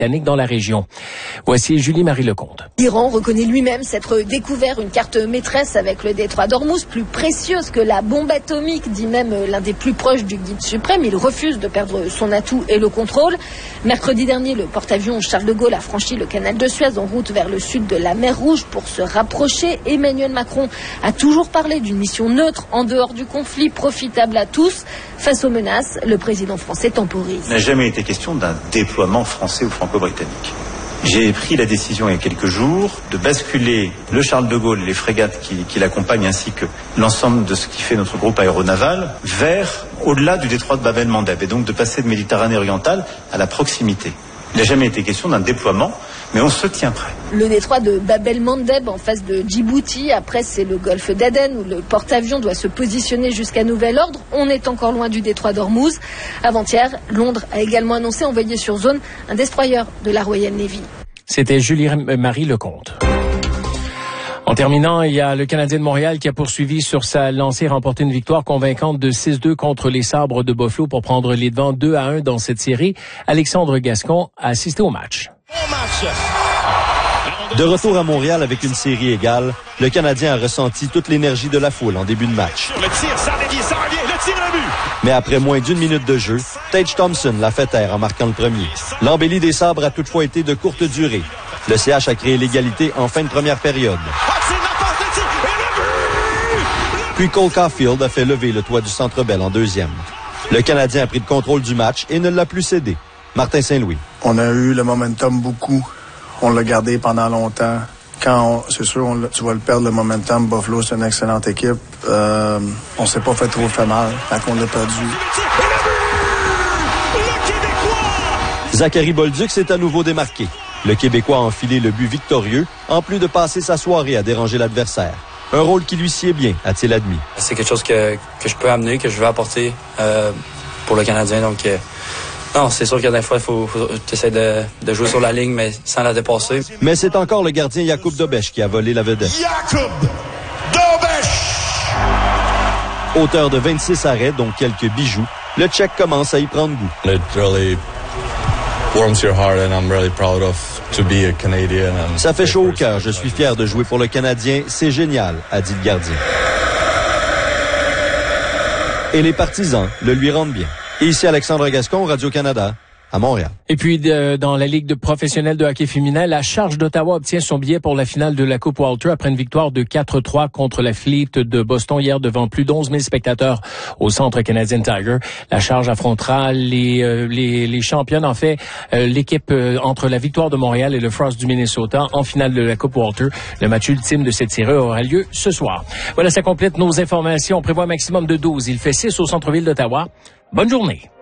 britanniques dans la région. Voici Julie-Marie Lecomte. L'Iran reconnaît lui-même s'être découvert une carte maîtresse avec le détroit d'Ormuz, plus précieuse que la bombe atomique, dit même l'un des plus proches du guide suprême. Il refuse de perdre son atout et le contrôle. Mercredi dernier, le porte-avions Charles de Gaulle a franchi le canal de Suez en route vers le sud de la mer Rouge pour se rapprocher. Emmanuel Macron a toujours parlé d'une mission neutre en dehors du conflit, profitable à tous. Face aux menaces, le président français temporise. Il n'a jamais été question d'un déploiement français ou franco-britannique. J'ai pris la décision il y a quelques jours de basculer le Charles de Gaulle, les frégates qui l'accompagnent ainsi que l'ensemble de ce qui fait notre groupe aéronaval vers au-delà du détroit de Bab el-Mandeb et donc de passer de Méditerranée orientale à la proximité. Il n'a jamais été question d'un déploiement, mais on se tient prêt. Le détroit de Bab el-Mandeb en face de Djibouti, après c'est le golfe d'Aden où le porte-avions doit se positionner jusqu'à nouvel ordre. On est encore loin du détroit d'Ormuz. Avant-hier, Londres a également annoncé envoyer sur zone un destroyer de la Royal Navy. C'était Julie-Marie Lecomte. En terminant, il y a le Canadien de Montréal qui a poursuivi sur sa lancée et remporté une victoire convaincante de 6-2 contre les Sabres de Buffalo pour prendre les devants 2-1 dans cette série. Alexandre Gascon a assisté au match. De retour à Montréal avec une série égale, le Canadien a ressenti toute l'énergie de la foule en début de match. Le tir, ça revient, le tir et le but. Mais après moins d'une minute de jeu, Tage Thompson l'a fait taire en marquant le premier. L'embellie des Sabres a toutefois été de courte durée. Le CH a créé l'égalité en fin de première période. Puis Cole Caulfield a fait lever le toit du Centre Bell en deuxième. Le Canadien a pris le contrôle du match et ne l'a plus cédé. Martin Saint-Louis. On a eu le momentum beaucoup. On l'a gardé pendant longtemps. C'est sûr, tu vas le perdre, le momentum. Buffalo, c'est une excellente équipe. On s'est pas fait mal quand on l'a perdu. Zachary Bolduc s'est à nouveau démarqué. Le Québécois a enfilé le but victorieux, en plus de passer sa soirée à déranger l'adversaire. Un rôle qui lui sied bien, a-t-il admis. C'est quelque chose que je peux amener, que je veux apporter pour le Canadien. Donc, non, c'est sûr que des fois, il faut essayer de jouer sur la ligne, mais sans la dépasser. Mais c'est encore le gardien Jakub Dobeš qui a volé la vedette. Jakub Dobeš! Auteur de 26 arrêts, dont quelques bijoux, le Tchèque commence à y prendre goût. It really warms your heart and I'm really proud of to be a Canadian. Ça fait chaud au cœur, je suis fier de jouer pour le Canadien, c'est génial, a dit le gardien. Et les partisans le lui rendent bien. Et ici Alexandre Gascon, Radio-Canada, à Montréal. Et puis, dans la Ligue professionnelle de hockey féminin, la Charge d'Ottawa obtient son billet pour la finale de la Coupe Walter après une victoire de 4-3 contre la Fleet de Boston hier devant plus d'11 000 spectateurs au Centre Canadian Tiger. La Charge affrontera les championnes, en fait, l'équipe entre la Victoire de Montréal et le Frost du Minnesota en finale de la Coupe Walter. Le match ultime de cette série aura lieu ce soir. Voilà, ça complète nos informations. On prévoit un maximum de 12. Il fait 6 au centre-ville d'Ottawa. Bonne journée.